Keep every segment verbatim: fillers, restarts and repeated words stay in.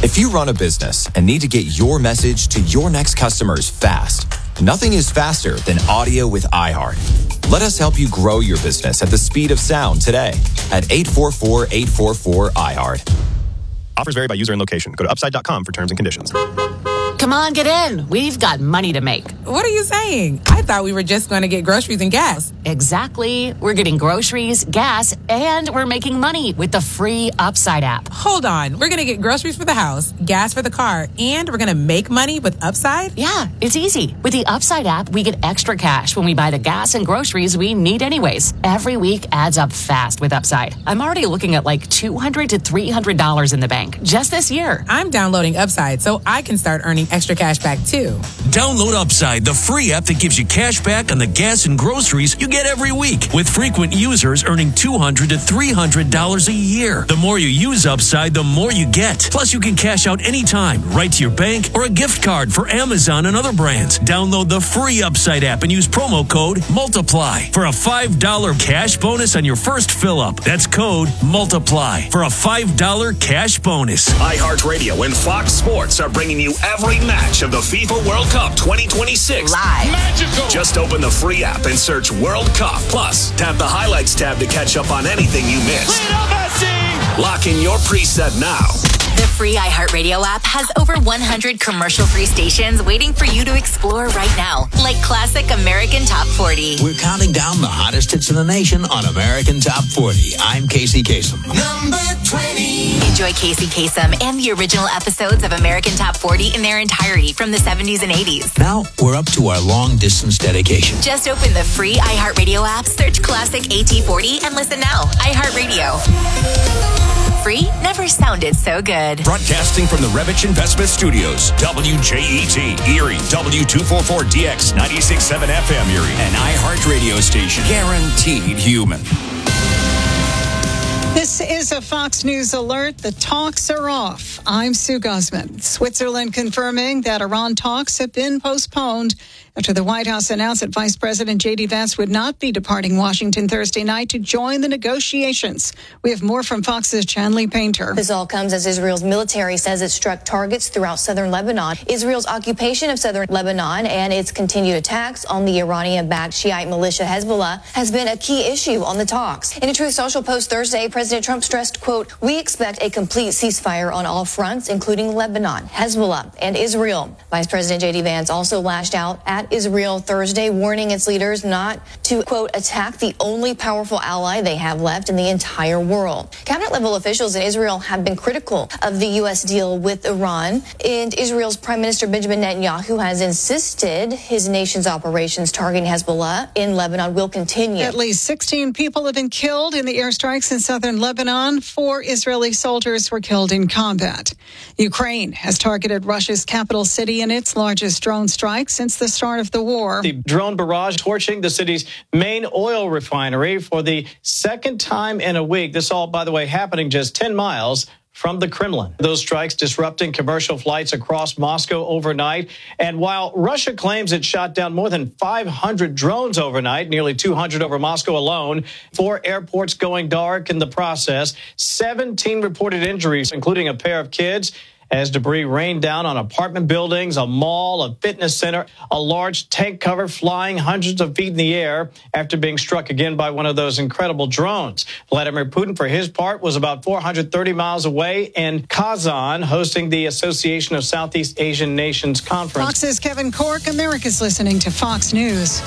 If you run a business and need to get your message to your next customers fast, nothing is faster than audio with iHeart. Let us help you grow your business at the speed of sound today at eight four four, eight four four, iHeart. Offers vary by user and location. Go to upside dot com for terms and conditions. Come on, get in. We've got money to make. What are you saying? I thought we were just going to get groceries and gas. Exactly. We're getting groceries, gas, and we're making money with the free Upside app. Hold on. We're going to get groceries for the house, gas for the car, and we're going to make money with Upside? Yeah, it's easy. With the Upside app, we get extra cash when we buy the gas and groceries we need anyways. Every week adds up fast with Upside. I'm already looking at like two hundred to three hundred dollars in the bank just this year. I'm downloading Upside so I can start earning extra cash back too. Download Upside, the free app that gives you cash back on the gas and groceries you get every week, with frequent users earning two hundred to three hundred dollars a year. The more you use Upside, the more you get. Plus, you can cash out anytime, right to your bank or a gift card for Amazon and other brands. Download the free Upside app and use promo code MULTIPLY for a five dollars cash bonus on your first fill-up. That's code MULTIPLY for a five dollars cash bonus. iHeartRadio and Fox Sports are bringing you every match of the FIFA World Cup twenty twenty-six. Live. Magical. Just open the free app and search World Cup. Plus, tap the highlights tab to catch up on anything you missed. Lock in your preset now. The free iHeartRadio app has over one hundred commercial-free stations waiting for you to explore right now, like classic American Top forty. We're counting down the hottest hits in the nation on American Top forty. I'm Casey Kasem. Number twenty. Enjoy Casey Kasem and the original episodes of American Top forty in their entirety from the seventies and eighties. Now we're up to our long-distance dedication. Just open the free iHeartRadio app, search classic A T forty, and listen now. iHeartRadio. Free never sounded so good. Broadcasting from the Revich Investment Studios, W J E T, Erie, W two forty-four D X, ninety-six point seven F M Erie, an iHeart radio station, guaranteed human. This is a Fox News alert. The talks are off. I'm Sue Guzman. Switzerland confirming that Iran talks have been postponed after the White House announced that Vice President J D Vance would not be departing Washington Thursday night to join the negotiations. We have more from Fox's Chanley Painter. This all comes as Israel's military says it struck targets throughout southern Lebanon. Israel's occupation of southern Lebanon and its continued attacks on the Iranian-backed Shiite militia Hezbollah has been a key issue on the talks. In a Truth Social post Thursday, President Trump stressed, quote, "We expect a complete ceasefire on all fronts, including Lebanon, Hezbollah, and Israel." Vice President J D Vance also lashed out at Israel Thursday, warning its leaders not to, quote, attack the only powerful ally they have left in the entire world. Cabinet-level officials in Israel have been critical of the U S deal with Iran, and Israel's Prime Minister Benjamin Netanyahu has insisted his nation's operations targeting Hezbollah in Lebanon will continue. At least sixteen people have been killed in the airstrikes in southern Lebanon. Four Israeli soldiers were killed in combat. Ukraine has targeted Russia's capital city in its largest drone strike since the start of the war. The drone barrage torching the city's main oil refinery for the second time in a week. This all, by the way, happening just ten miles from the Kremlin. Those strikes disrupting commercial flights across Moscow overnight. And while Russia claims it shot down more than five hundred drones overnight, nearly two hundred over Moscow alone, four airports going dark in the process, seventeen reported injuries, including a pair of kids, as debris rained down on apartment buildings, a mall, a fitness center, a large tank cover flying hundreds of feet in the air after being struck again by one of those incredible drones. Vladimir Putin, for his part, was about four hundred thirty miles away in Kazan, hosting the Association of Southeast Asian Nations Conference. Fox's Kevin Corke. America's listening to Fox News.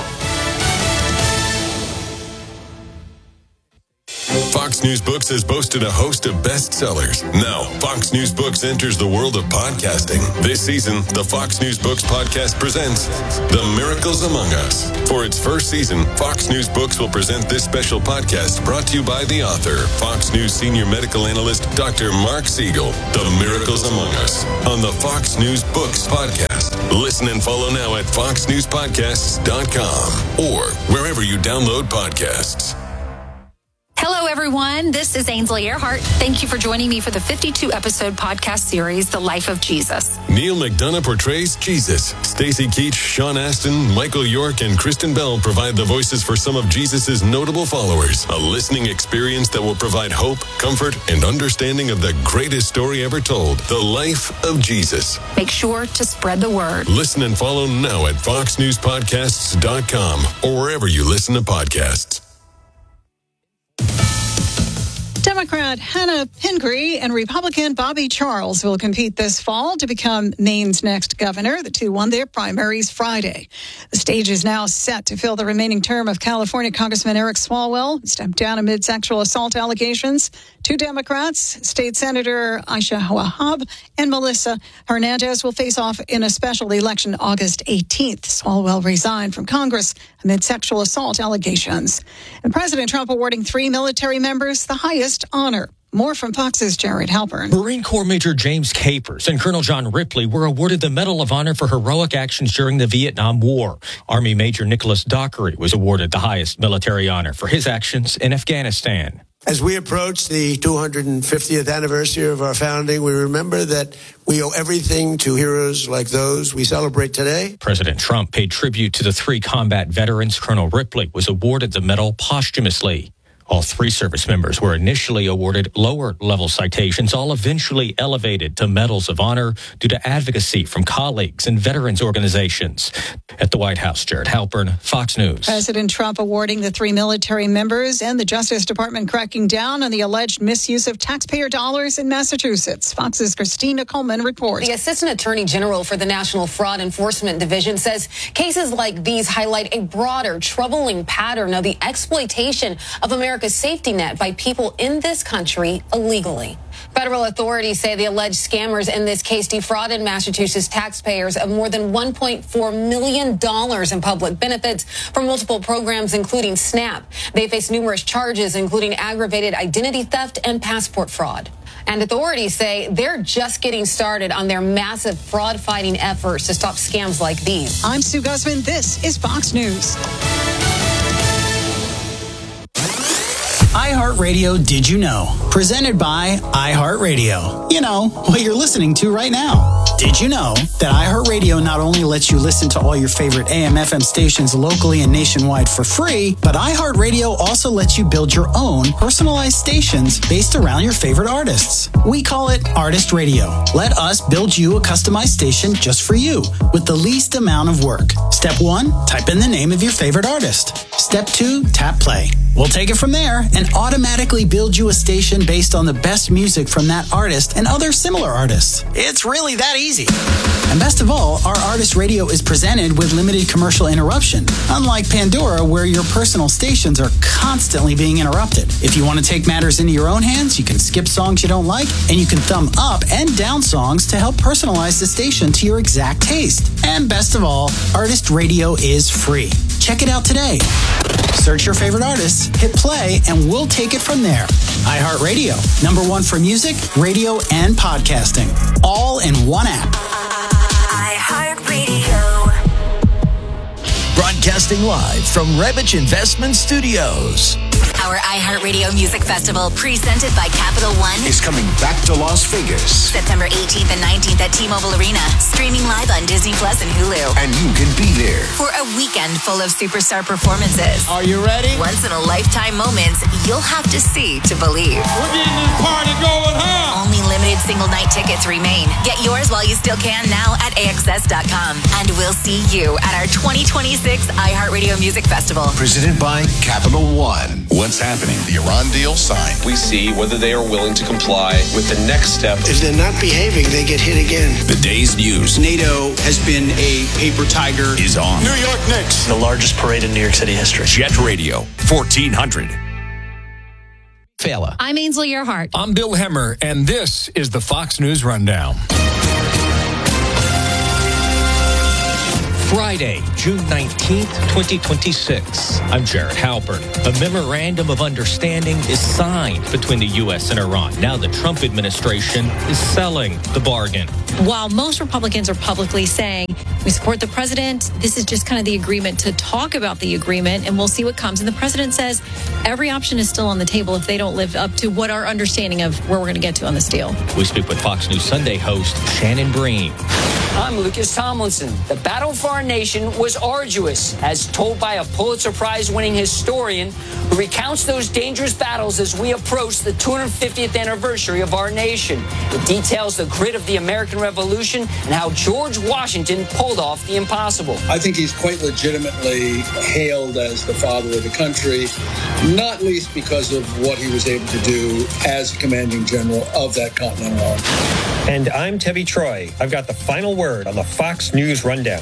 Fox News Books has boasted a host of bestsellers. Now, Fox News Books enters the world of podcasting. This season, the Fox News Books podcast presents The Miracles Among Us. For its first season, Fox News Books will present this special podcast brought to you by the author, Fox News senior medical analyst, Doctor Mark Siegel. The Miracles Among Us on the Fox News Books podcast. Listen and follow now at fox news podcasts dot com or wherever you download podcasts. Hello, everyone. everyone. This is Ainsley Earhart. Thank you for joining me for the fifty-two episode podcast series, The Life of Jesus. Neil McDonough portrays Jesus. Stacey Keach, Sean Astin, Michael York, and Kristen Bell provide the voices for some of Jesus' notable followers. A listening experience that will provide hope, comfort, and understanding of the greatest story ever told, The Life of Jesus. Make sure to spread the word. Listen and follow now at fox news podcasts dot com or wherever you listen to podcasts. Democrat Hannah Pingree and Republican Bobby Charles will compete this fall to become Maine's next governor. The two won their primaries Friday. The stage is now set to fill the remaining term of California Congressman Eric Swalwell, who stepped down amid sexual assault allegations. Two Democrats, State Senator Aisha Wahab and Melissa Hernandez, will face off in a special election August eighteenth. Swalwell resigned from Congress amid sexual assault allegations. And President Trump awarding three military members the highest honor. More from Fox's Jared Halpern. Marine Corps Major James Capers and Colonel John Ripley were awarded the Medal of Honor for heroic actions during the Vietnam War. Army Major Nicholas Dockery was awarded the highest military honor for his actions in Afghanistan. As we approach the two hundred fiftieth anniversary of our founding, we remember that we owe everything to heroes like those we celebrate today. President Trump paid tribute to the three combat veterans. Colonel Ripley was awarded the medal posthumously. All three service members were initially awarded lower-level citations, all eventually elevated to medals of honor due to advocacy from colleagues and veterans organizations. At the White House, Jared Halpern, Fox News. President Trump awarding the three military members and the Justice Department cracking down on the alleged misuse of taxpayer dollars in Massachusetts. Fox's Christina Coleman reports. The Assistant Attorney General for the National Fraud Enforcement Division says cases like these highlight a broader, troubling pattern of the exploitation of America's safety net by people in this country illegally. Federal authorities say the alleged scammers in this case defrauded Massachusetts taxpayers of more than one point four million dollars in public benefits from multiple programs, including SNAP. They face numerous charges, including aggravated identity theft and passport fraud. And authorities say they're just getting started on their massive fraud-fighting efforts to stop scams like these. I'm Sue Guzman. This is Fox News. iHeartRadio Did You Know? Presented by iHeartRadio. You know, what you're listening to right now. Did you know that iHeartRadio not only lets you listen to all your favorite A M F M stations locally and nationwide for free, but iHeartRadio also lets you build your own personalized stations based around your favorite artists. We call it Artist Radio. Let us build you a customized station just for you with the least amount of work. Step one, type in the name of your favorite artist. Step two, tap play. We'll take it from there and automatically build you a station based on the best music from that artist and other similar artists. It's really that easy. And best of all, our Artist Radio is presented with limited commercial interruption, unlike Pandora, where your personal stations are constantly being interrupted. If you want to take matters into your own hands, you can skip songs you don't like, and you can thumb up and down songs to help personalize the station to your exact taste. And best of all, Artist Radio is free. Check it out today. Search your favorite artists, hit play, and we'll take it from there. iHeartRadio, number one for music, radio, and podcasting. All in one app. iHeartRadio. Broadcasting live from Revich Investment Studios. Our iHeartRadio Music Festival, presented by Capital One, is coming back to Las Vegas. September eighteenth and nineteenth at T-Mobile Arena, streaming live on Disney Plus and Hulu. And you can be there For a weekend full of superstar performances. Are you ready? Once-in-a-lifetime moments you'll have to see to believe. We're getting this party going, huh? Only limited single-night tickets remain. Get yours while you still can now at A X S dot com. And we'll see you at our twenty twenty-six iHeartRadio Music Festival. Presented by Capital One. What's happening? The Iran deal signed. We see whether they are willing to comply with the next step. If they're not behaving, they get hit again. The day's news. NATO has been a paper tiger. Is on. New York Knicks. The largest parade in New York City history. Jet Radio, fourteen hundred. Fela. I'm Ainsley Earhart. I'm Bill Hemmer, and this is the Fox News Rundown. Friday, June nineteenth, twenty twenty-six. I'm Jared Halpern. A memorandum of understanding is signed between the U S and Iran. Now the Trump administration is selling the bargain. While most Republicans are publicly saying, we support the president, this is just kind of the agreement to talk about the agreement, and we'll see what comes. And the president says every option is still on the table if they don't live up to what our understanding of where we're going to get to on this deal. We speak with Fox News Sunday host Shannon Bream. I'm Lucas Tomlinson. The battle for our nation was arduous, as told by a Pulitzer Prize-winning historian who recounts those dangerous battles as we approach the two hundred fiftieth anniversary of our nation. It details the grit of the American Revolution and how George Washington pulled off the impossible. I think he's quite legitimately hailed as the father of the country, not least because of what he was able to do as commanding general of that Continental Army. And I'm Tebby Troy. I've got the final word on the Fox News Rundown.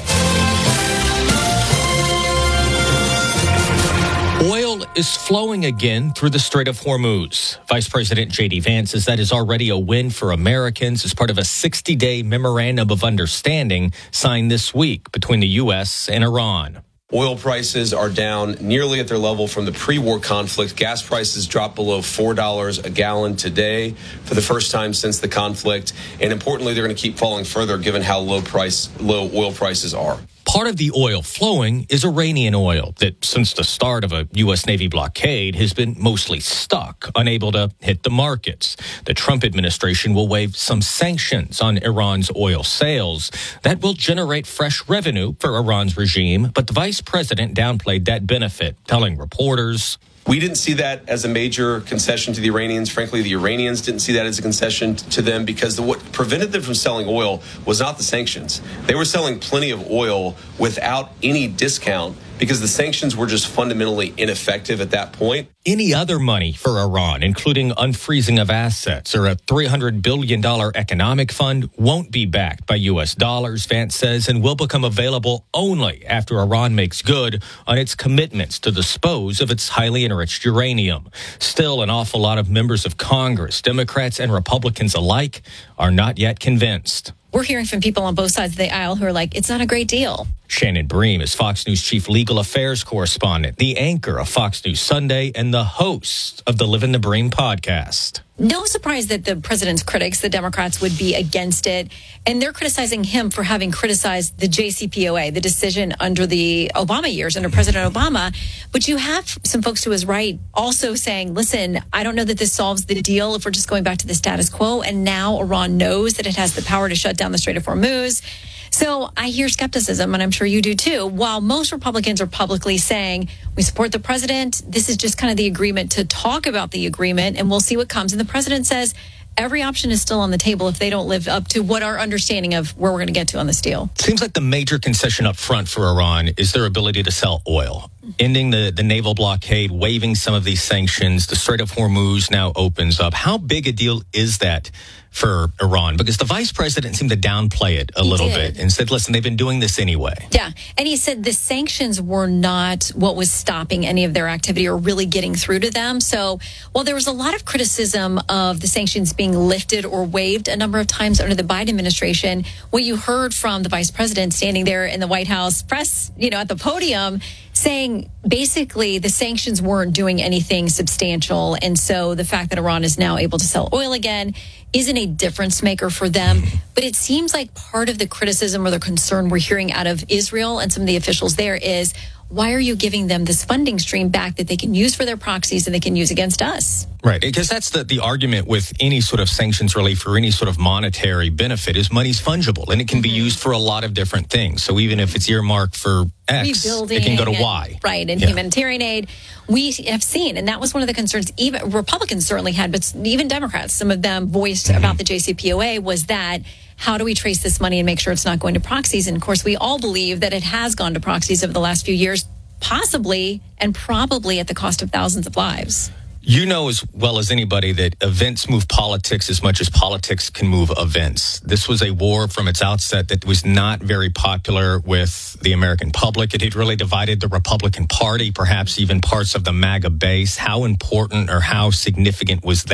Oil is flowing again through the Strait of Hormuz. Vice President J D Vance says that is already a win for Americans as part of a sixty-day memorandum of understanding signed this week between the U S and Iran. Oil prices are down nearly at their level from the pre-war conflict. Gas prices dropped below four dollars a gallon today for the first time since the conflict. And importantly, they're going to keep falling further given how low price, low oil prices are. Part of the oil flowing is Iranian oil that, since the start of a U S. Navy blockade, has been mostly stuck, unable to hit the markets. The Trump administration will waive some sanctions on Iran's oil sales. That will generate fresh revenue for Iran's regime, but the vice president downplayed that benefit, telling reporters, we didn't see that as a major concession to the Iranians. Frankly, the Iranians didn't see that as a concession to them because the, what prevented them from selling oil was not the sanctions. They were selling plenty of oil without any discount because the sanctions were just fundamentally ineffective at that point. Any other money for Iran, including unfreezing of assets or a three hundred billion dollars economic fund, won't be backed by U S dollars, Vance says, and will become available only after Iran makes good on its commitments to dispose of its highly enriched uranium. Still, an awful lot of members of Congress, Democrats and Republicans alike, are not yet convinced. We're hearing from people on both sides of the aisle who are like, it's not a great deal. Shannon Bream is Fox News chief legal affairs correspondent, the anchor of Fox News Sunday, and the host of the Living the Bream podcast. No surprise that the president's critics, the Democrats, would be against it. And they're criticizing him for having criticized the J C P O A, the decision under the Obama years, under President Obama. But you have some folks to his right also saying, listen, I don't know that this solves the deal if we're just going back to the status quo. And now Iran knows that it has the power to shut down the Strait of Hormuz. So I hear skepticism, and I'm sure you do too. While most Republicans are publicly saying, we support the president, this is just kind of the agreement to talk about the agreement, and we'll see what comes. And the president says every option is still on the table if they don't live up to what our understanding of where we're going to get to on this deal. Seems like the major concession up front for Iran is their ability to sell oil. Ending the, the naval blockade, waiving some of these sanctions, the Strait of Hormuz now opens up. How big a deal is that for Iran? Because the vice president seemed to downplay it a little bit and said, listen, they've been doing this anyway. Yeah. And he said the sanctions were not what was stopping any of their activity or really getting through to them. So while there was a lot of criticism of the sanctions being lifted or waived a number of times under the Biden administration, what you heard from the vice president standing there in the White House press, you know, at the podium, saying basically the sanctions weren't doing anything substantial. And so the fact that Iran is now able to sell oil again isn't a difference maker for them. But it seems like part of the criticism or the concern we're hearing out of Israel and some of the officials there is, why are you giving them this funding stream back that they can use for their proxies and they can use against us? Right, because that's the, the argument with any sort of sanctions relief or any sort of monetary benefit is money's fungible and it can mm-hmm. be used for a lot of different things. So even if it's earmarked for X, Rebuilding it can go to and, Y. Right, and yeah. humanitarian aid. We have seen, and that was one of the concerns even Republicans certainly had, but even Democrats, some of them voiced mm-hmm. about the J C P O A was that, how do we trace this money and make sure it's not going to proxies? And of course, we all believe that it has gone to proxies over the last few years, possibly and probably at the cost of thousands of lives. You know as well as anybody that events move politics as much as politics can move events. This was a war from its outset that was not very popular with the American public. It had really divided the Republican Party, perhaps even parts of the MAGA base. How important or how significant was that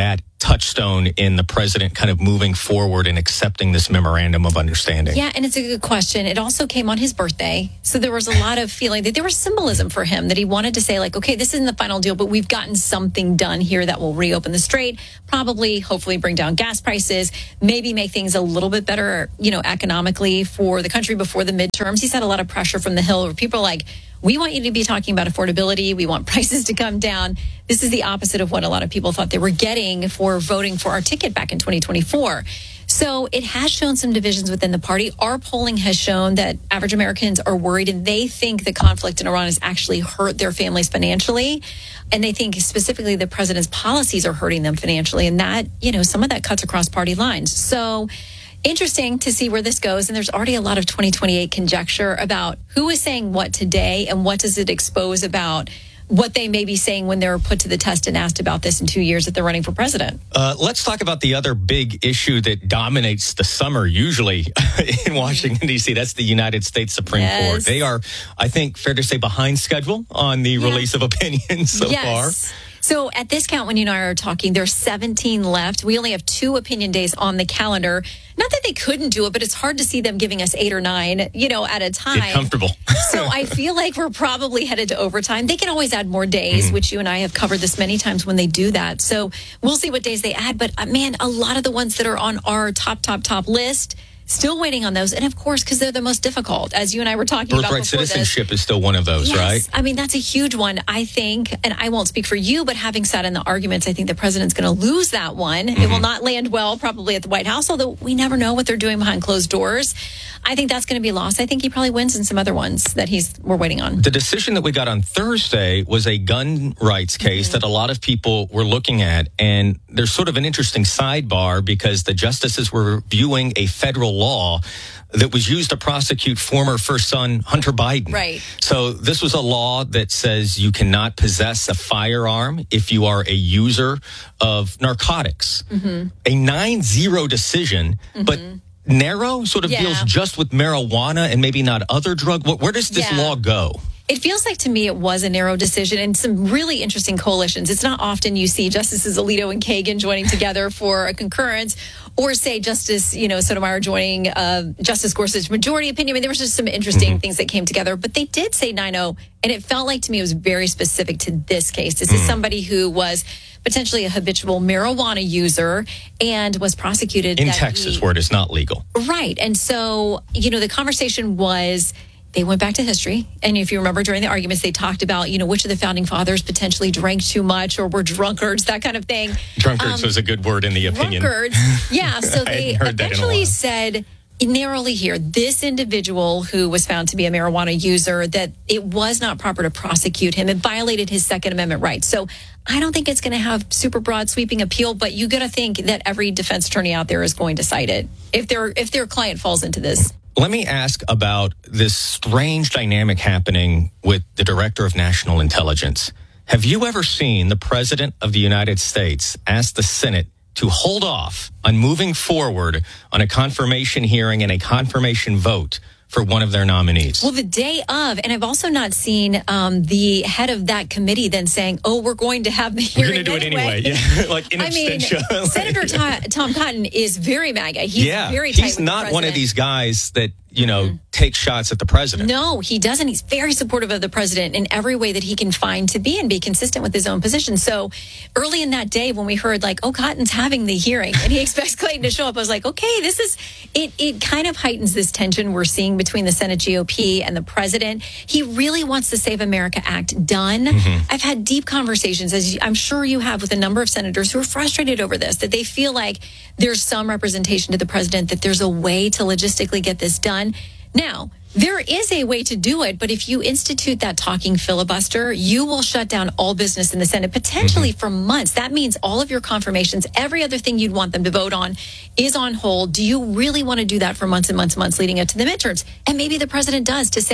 touchstone in the president kind of moving forward and accepting this memorandum of understanding? Yeah, and it's a good question. It also came on his birthday. So there was a lot of feeling that there was symbolism for him, that he wanted to say, like, okay, this isn't the final deal, but we've gotten something done here that will reopen the strait, probably, hopefully bring down gas prices, maybe make things a little bit better, you know, economically for the country before the midterms. He's had a lot of pressure from the Hill where people are like, we want you to be talking about affordability. We want prices to come down. This is the opposite of what a lot of people thought they were getting for voting for our ticket back in twenty twenty-four. So it has shown some divisions within the party. Our polling has shown that average Americans are worried, and they think the conflict in Iran has actually hurt their families financially. And they think specifically the president's policies are hurting them financially. And that, you know, some of that cuts across party lines. So interesting to see where this goes. And there's already a lot of twenty twenty-eight conjecture about who is saying what today and what does it expose about what they may be saying when they're put to the test and asked about this in two years that they're running for president. Uh, let's talk about the other big issue that dominates the summer usually in Washington, D C. That's the United States Supreme Yes. Court. They are, I think, fair to say, behind schedule on the Yeah. release of opinions so yes. far. So at this count, when you and I are talking, there's seventeen left. We only have two opinion days on the calendar. Not that they couldn't do it, but it's hard to see them giving us eight or nine, you know, at a time. Get comfortable. So I feel like we're probably headed to overtime. They can always add more days, Mm-hmm. which you and I have covered this many times when they do that. So we'll see what days they add. But uh, man, a lot of the ones that are on our top, top, top list, still waiting on those. And of course, because they're the most difficult, as you and I were talking about Birthright before this. citizenship is still one of those, Yes. right? I mean, that's a huge one, I think. And I won't speak for you, but having sat in the arguments, I think the president's going to lose that one. Mm-hmm. It will not land well, probably at the White House, although we never know what they're doing behind closed doors. I think that's going to be lost. I think he probably wins in some other ones that he's we're waiting on. The decision that we got on Thursday was a gun rights case Mm-hmm. that a lot of people were looking at. And there's sort of an interesting sidebar because the justices were reviewing a federal law that was used to prosecute former first son Hunter Biden. Right. So this was a law that says you cannot possess a firearm if you are a user of narcotics. Mm-hmm. A nine zero decision, but narrow, sort of Yeah. deals just with marijuana and maybe not other drug. Where does this Yeah. law go? It feels like to me it was a narrow decision and some really interesting coalitions. It's not often you see Justices Alito and Kagan joining together for a concurrence, or say Justice, you know, Sotomayor joining uh, Justice Gorsuch's majority opinion. I mean, there was just some interesting Mm-hmm. things that came together, but they did say nine oh, and it felt like to me it was very specific to this case. This is Mm. somebody who was potentially a habitual marijuana user and was prosecuted In that Texas, he- where it is not legal. Right. And so, you know, the conversation was they went back to history. And if you remember during the arguments, they talked about, you know, which of the founding fathers potentially drank too much or were drunkards, that kind of thing. Drunkards Um, was a good word in the opinion. Drunkards. Yeah. So I they hadn't heard that in a eventually while. said narrowly here, this individual who was found to be a marijuana user, that it was not proper to prosecute him. It violated his Second Amendment rights. So I don't think it's going to have super broad sweeping appeal, but you got to think that every defense attorney out there is going to cite it if their if their client falls into this. Let me ask about this strange dynamic happening with the Director of National Intelligence. Have you ever seen the President of the United States ask the Senate to hold off on moving forward on a confirmation hearing and a confirmation vote for one of their nominees? Well, the day of, and I've also not seen um, the head of that committee then saying, "Oh, we're going to have the We're hearing." going to do anyway. it anyway. Yeah, like in I mean, absentia. Senator Tom, Tom Cotton is very MAGA. He's yeah, very tight he's with the not one of president. these guys that, you know, take shots at the president. No, he doesn't. He's very supportive of the president in every way that he can find to be and be consistent with his own position. So early in that day when we heard like, oh, Cotton's having the hearing and he expects Clayton to show up, I was like, okay, this is, it, it kind of heightens this tension we're seeing between the Senate G O P and the president. He really wants the Save America Act done. Mm-hmm. I've had deep conversations, as I'm sure you have, with a number of senators who are frustrated over this, that they feel like there's some representation to the president, that there's a way to logistically get this done. Now, there is a way to do it, but if you institute that talking filibuster, you will shut down all business in the Senate, potentially for months. That means all of your confirmations, every other thing you'd want them to vote on is on hold. Do you really want to do that for months and months and months leading up to the midterms? And maybe the president does, to say,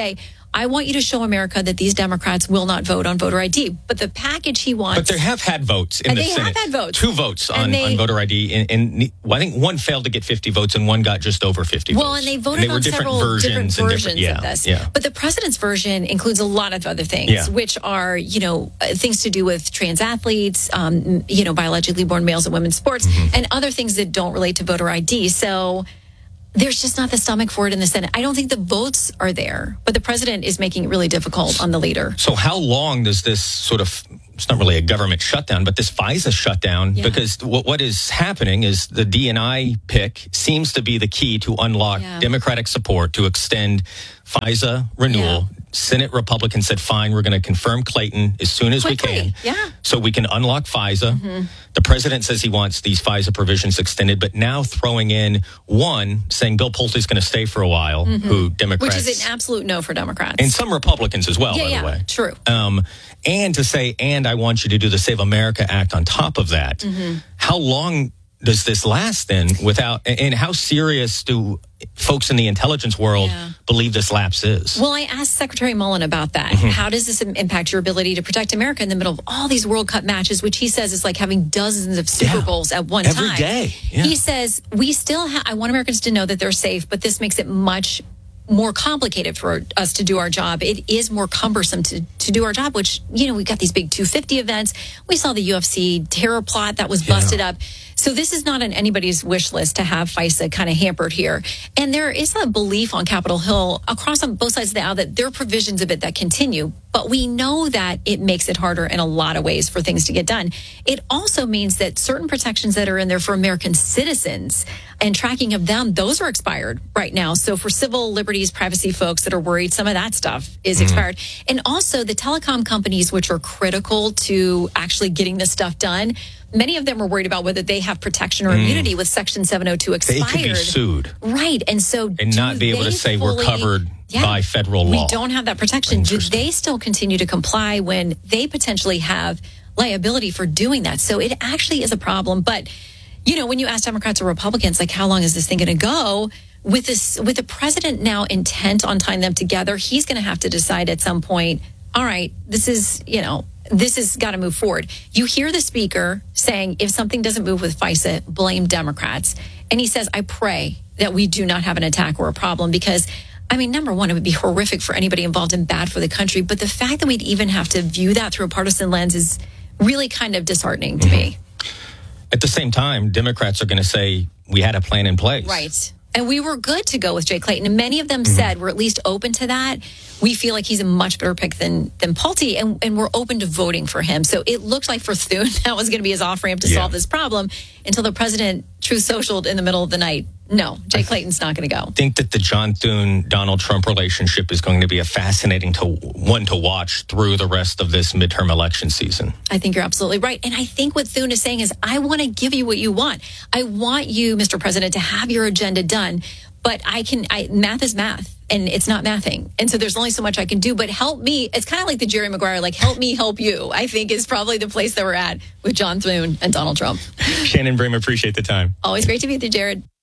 I want you to show America that these Democrats will not vote on voter I D. But the package he wants... But they have had votes in and the they Senate. have had votes. Two votes on, they, on voter I D. And, and well, I think one failed to get fifty votes and one got just over fifty well, votes. and they voted and they on different several versions different versions different, yeah, of this. Yeah. But the president's version includes a lot of other things, yeah. which are, you know, things to do with trans athletes, um, you know, biologically born males in women's sports, mm-hmm. and other things that don't relate to voter I D. So there's just not the stomach for it in the Senate. I don't think the votes are there, but the president is making it really difficult on the leader. So how long does this sort of, it's not really a government shutdown, but this FISA shutdown, yeah. because what, what is happening is the D and I pick seems to be the key to unlock yeah. Democratic support to extend FISA renewal. Yeah. Senate Republicans said, fine, we're going to confirm Clayton as soon as Quickly. we can. Yeah. So we can unlock FISA. Mm-hmm. The president says he wants these FISA provisions extended, but now throwing in one, saying Bill Pulte's going to stay for a while, mm-hmm. who Democrats... Which is an absolute no for Democrats. And some Republicans as well, yeah, by yeah, the way. True. Um, and to say, and I want you to do the Save America Act on top of that. Mm-hmm. How long does this last then without... And how serious do folks in the intelligence world yeah. believe this lapse is? Well, I asked Secretary Mullen about that. Mm-hmm. How does this impact your ability to protect America in the middle of all these World Cup matches, which he says is like having dozens of Super yeah. Bowls at one Every time? Every day. Yeah. He says, we still have, I want Americans to know that they're safe, but this makes it much more complicated for us to do our job. It is more cumbersome to, to do our job, which, you know, we've got these big two fifty events. We saw the U F C terror plot that was busted yeah. up. So this is not on anybody's wish list to have FISA kind of hampered here. And there is a belief on Capitol Hill across on both sides of the aisle that there are provisions of it that continue. But we know that it makes it harder in a lot of ways for things to get done. It also means that certain protections that are in there for American citizens and tracking of them, those are expired right now. So for civil liberties, privacy folks that are worried, some of that stuff is mm-hmm. expired. And also the telecom companies, which are critical to actually getting this stuff done, many of them are worried about whether they have protection or immunity mm. with Section seven oh two expired. They could be sued. Right. And so and not be able to say fully, we're covered yeah, by federal law. We don't have that protection. Do they still continue to comply when they potentially have liability for doing that? So it actually is a problem. But, you know, when you ask Democrats or Republicans, like, how long is this thing going to go? With this, with the president now intent on tying them together, he's going to have to decide at some point, all right, this is, you know, this has got to move forward. You hear the speaker saying, if something doesn't move with FISA, blame Democrats. And he says, I pray that we do not have an attack or a problem because, I mean, number one, it would be horrific for anybody involved and bad for the country. But the fact that we'd even have to view that through a partisan lens is really kind of disheartening to mm-hmm. me. At the same time, Democrats are going to say, we had a plan in place. Right. And we were good to go with Jay Clayton. And many of them mm-hmm. said we're at least open to that. We feel like he's a much better pick than than Pulte, and, and we're open to voting for him. So it looked like for Thune, that was going to be his off-ramp to yeah. solve this problem until the president Truth Socialed in the middle of the night. No, Jay Clayton's not going to go. I think that the John Thune-Donald Trump relationship is going to be a fascinating to, one to watch through the rest of this midterm election season. I think you're absolutely right. And I think what Thune is saying is, I want to give you what you want. I want you, Mister President, to have your agenda done. But I can, I, math is math, and it's not mathing. And so there's only so much I can do. But help me. It's kind of like the Jerry Maguire, like, help me help you, I think is probably the place that we're at with John Thune and Donald Trump. Shannon Bream, appreciate the time. Always great to be with you, Jared.